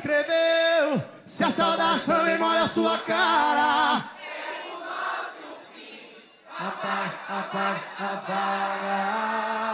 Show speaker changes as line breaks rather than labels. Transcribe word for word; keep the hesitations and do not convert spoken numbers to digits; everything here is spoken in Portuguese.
escreveu. Se a saudade também molha a sua cara,
Apaga, apaga, apaga.